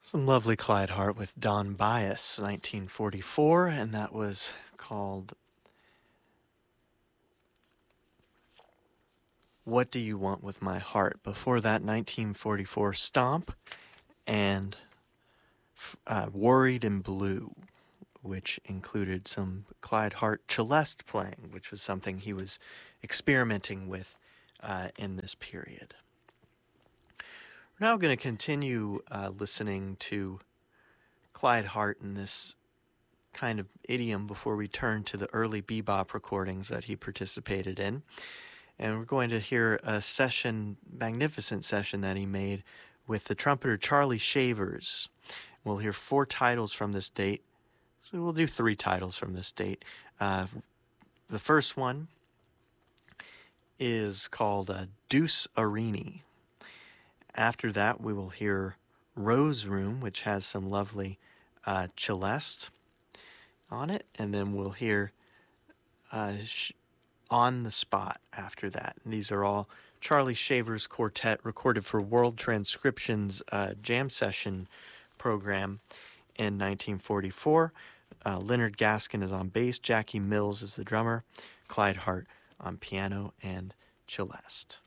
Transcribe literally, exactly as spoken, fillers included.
Some lovely Clyde Hart with Don Byas, nineteen forty-four, and that was called What Do You Want With My Heart? Before that, nineteen forty-four Stomp and uh, Worried in Blue, which included some Clyde Hart celeste playing, which was something he was experimenting with uh, in this period. We're now going to continue uh, listening to Clyde Hart in this kind of idiom before we turn to the early bebop recordings that he participated in. And we're going to hear a session, magnificent session that he made with the trumpeter Charlie Shavers. We'll hear four titles from this date. So we'll do three titles from this date. Uh, the first one is called uh, Deuce Arini. After that, we will hear Rose Room, which has some lovely uh, celeste on it. And then we'll hear uh, sh- On the Spot after that. And these are all Charlie Shavers Quartet recorded for World Transcription's uh, jam session program in nineteen forty-four. Uh, Leonard Gaskin is on bass, Jackie Mills is the drummer, Clyde Hart on piano and celeste.